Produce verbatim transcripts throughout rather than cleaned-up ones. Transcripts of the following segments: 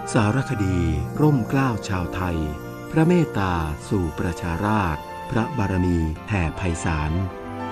สารคดีร่มเกล้าชาวไทยพระเมตตาสู่ประชาราษฎร์พระบารมีแผ่ไพศาล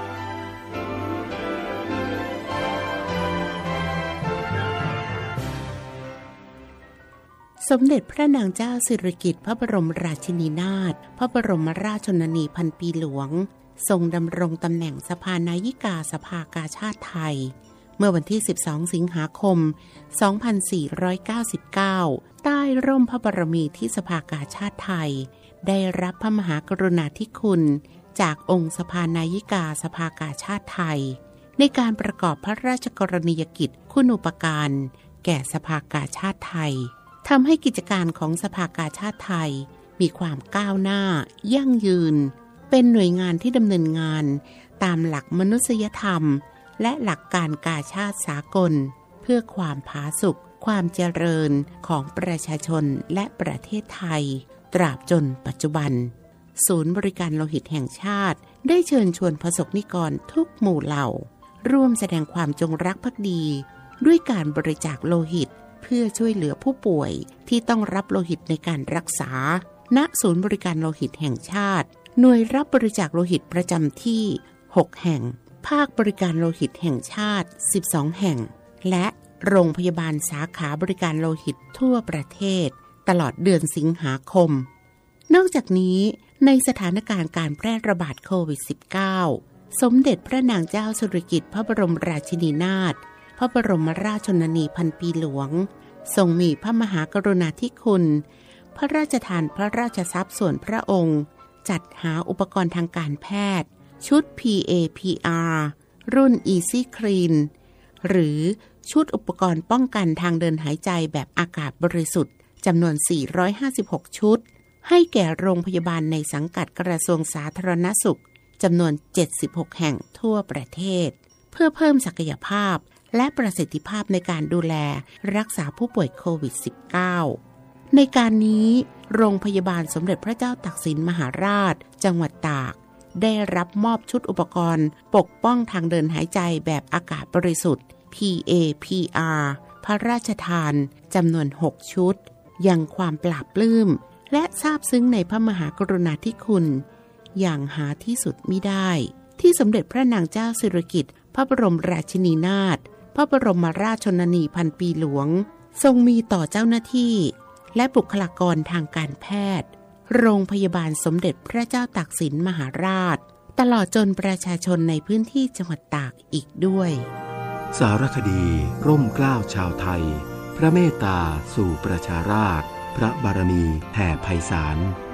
สมเด็จพระนางเจ้าสิริกิติ์พระบรมราชินีนาถพระบรมราชชนนีพันปีหลวงทรงดำรงตำแหน่งสภานายิกาสภากาชาดไทยเมื่อวันที่สิบสองสิงหาคมสองพันสี่ร้อยเก้าสิบเก้าใต้ร่มพระบารมีที่สภากาชาดไทยได้รับพระมหากรุณาธิคุณจากองค์สภานายิกาสภากาชาดไทยในการประกอบพระราชกรณียกิจคุณูปการแก่สภากาชาดไทยทำให้กิจการของสภากาชาดไทยมีความก้าวหน้ายั่งยืนเป็นหน่วยงานที่ดำเนินงานตามหลักมนุษยธรรมและหลักการกาชาดสากลเพื่อความผาสุกความเจริญของประชาชนและประเทศไทยตราบจนปัจจุบันศูนย์บริการโลหิตแห่งชาติได้เชิญชวนประสบนิกรทุกหมู่เหล่าร่วมแสดงความจงรักภักดีด้วยการบริจาคโลหิตเพื่อช่วยเหลือผู้ป่วยที่ต้องรับโลหิตในการรักษาณศูนย์บริการโลหิตแห่งชาติหน่วยรับบริจาคโลหิตประจำที่หกแห่งภาคบริการโลหิตแห่งชาติสิบสองแห่งและโรงพยาบาลสาขาบริการโลหิตทั่วประเทศตลอดเดือนสิงหาคมนอกจากนี้ในสถานการณ์การแพร่ระบาดโควิด สิบเก้า สมเด็จพระนางเจ้าสิริกิติ์พระบรมราชินีนาถพระบรมราชชนนีพันปีหลวงทรงมีพระมหากรุณาธิคุณพระราชทานพระราชทรัพย์ส่วนพระองค์จัดหาอุปกรณ์ทางการแพทย์ชุด พี เอ พี อาร์ รุ่น Easy Clean หรือชุดอุปกรณ์ป้องกันทางเดินหายใจแบบอากาศบริสุทธิ์จำนวนสี่ร้อยห้าสิบหกชุดให้แก่โรงพยาบาลในสังกัดกระทรวงสาธารณสุขจำนวนเจ็ดสิบหกแห่งทั่วประเทศเพื่อเพิ่มศักยภาพและประสิทธิภาพในการดูแลรักษาผู้ป่วยโควิด สิบเก้า ในการนี้โรงพยาบาลสมเด็จพระเจ้าตากสินมหาราชจังหวัดตากได้รับมอบชุดอุปกรณ์ปกป้องทางเดินหายใจแบบอากาศบริสุทธิ์ พี เอ พี อาร์ พระราชทานจำนวนหกชุดยังความปลาบปลื้มและซาบซึ้งในพระมหากรุณาธิคุณอย่างหาที่สุดมิได้ที่สมเด็จพระนางเจ้าสิริกิติ์พระบรมราชินีนาถพระบรมราชชนนีพันปีหลวงทรงมีต่อเจ้าหน้าที่และบุคลากรทางการแพทย์โรงพยาบาลสมเด็จพระเจ้าตากสินมหาราชตลอดจนประชาชนในพื้นที่จังหวัดตากอีกด้วยสารคดีร่มเกล้าชาวไทยพระเมตตาสู่ประชาราษฎร์พระบารมีแผ่ไพศาล